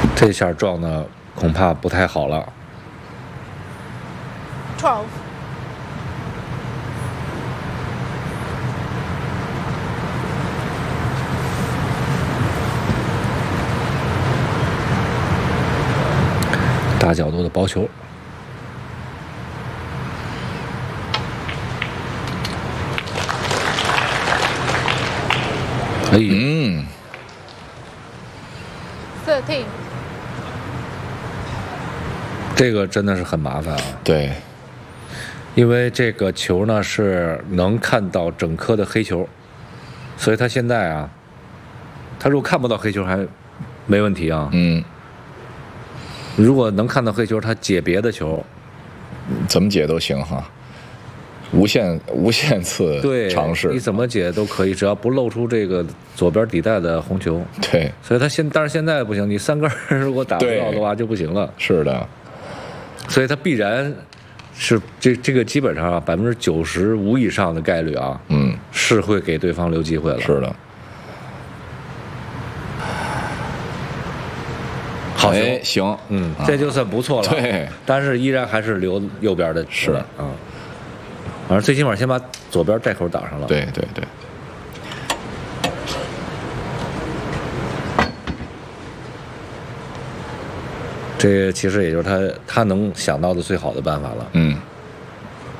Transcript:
这下撞的恐怕不太好了。 12. 大角度的薄球，哎， 13. 这个真的是很麻烦啊。 对， 因为这个球呢是能看到整颗的黑球，所以他现在啊，他如果看不到黑球还没问题啊。如果能看到黑球，他解别的球， 怎么解都行哈，无限次尝试， 你怎么解都可以，只要不露出这个左边底带的红球。 对， 所以他但是现在不行，你3根如果打不到的话就不行了。 是的， 所以他必然是这个基本上啊95%以上的概率啊，是会给对方留机会了。 是的。 好球， 行， 这就算不错了。 对， 但是依然还是留右边的。 是啊，反正最起码先把左边带口打上了。 对对对。 这其实也就是他能想到的最好的办法了。